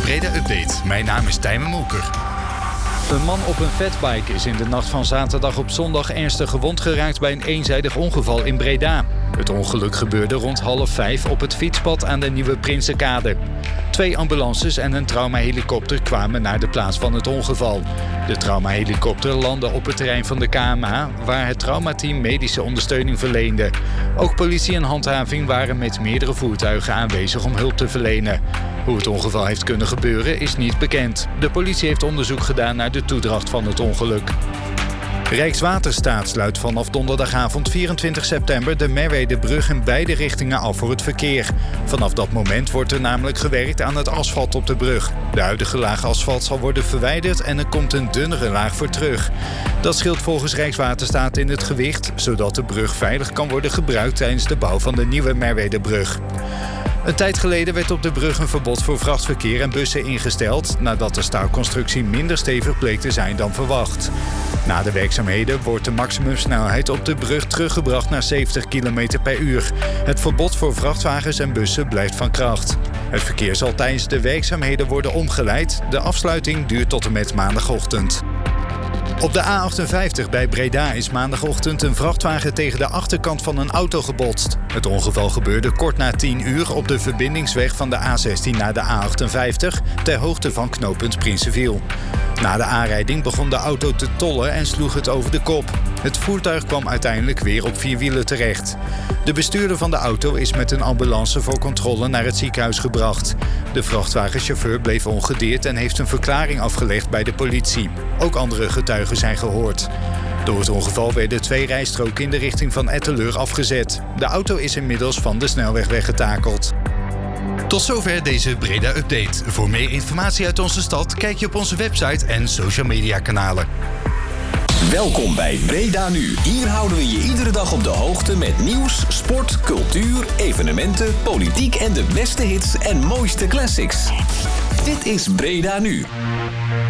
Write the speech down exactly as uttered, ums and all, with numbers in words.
Breda Update. Mijn naam is Tijmen Molker. Een man op een fatbike is in de nacht van zaterdag op zondag ernstig gewond geraakt bij een eenzijdig ongeval in Breda. Het ongeluk gebeurde rond half vijf op het fietspad aan de Nieuwe Prinsenkade. Twee ambulances en een traumahelikopter kwamen naar de plaats van het ongeval. De traumahelikopter landde op het terrein van de K M A, waar het traumateam medische ondersteuning verleende. Ook politie en handhaving waren met meerdere voertuigen aanwezig om hulp te verlenen. Hoe het ongeval heeft kunnen gebeuren is niet bekend. De politie heeft onderzoek gedaan naar de toedracht van het ongeluk. Rijkswaterstaat sluit vanaf donderdagavond vierentwintig september de Merwedebrug in beide richtingen af voor het verkeer. Vanaf dat moment wordt er namelijk gewerkt aan het asfalt op de brug. De huidige laag asfalt zal worden verwijderd en er komt een dunnere laag voor terug. Dat scheelt volgens Rijkswaterstaat in het gewicht, zodat de brug veilig kan worden gebruikt tijdens de bouw van de nieuwe Merwedebrug. Een tijd geleden werd op de brug een verbod voor vrachtverkeer en bussen ingesteld, nadat de staalconstructie minder stevig bleek te zijn dan verwacht. Na de werkzaamheden wordt de maximumsnelheid op de brug teruggebracht naar zeventig kilometer per uur. Het verbod voor vrachtwagens en bussen blijft van kracht. Het verkeer zal tijdens de werkzaamheden worden omgeleid. De afsluiting duurt tot en met maandagochtend. Op de A achtenvijftig bij Breda is maandagochtend een vrachtwagen tegen de achterkant van een auto gebotst. Het ongeval gebeurde kort na tien uur op de verbindingsweg van de A zestien naar de A achtenvijftig ter hoogte van knooppunt Prinsenviel. Na de aanrijding begon de auto te tollen en sloeg het over de kop. Het voertuig kwam uiteindelijk weer op vier wielen terecht. De bestuurder van de auto is met een ambulance voor controle naar het ziekenhuis gebracht. De vrachtwagenchauffeur bleef ongedeerd en heeft een verklaring afgelegd bij de politie. Ook andere getuigen zijn gehoord. Door het ongeval werden twee rijstroken in de richting van Etteleur afgezet. De auto is inmiddels van de snelweg weggetakeld. Tot zover deze Breda Update. Voor meer informatie uit onze stad kijk je op onze website en social media kanalen. Welkom bij Breda Nu. Hier houden we je iedere dag op de hoogte met nieuws, sport, cultuur, evenementen, politiek en de beste hits en mooiste classics. Dit is Breda Nu.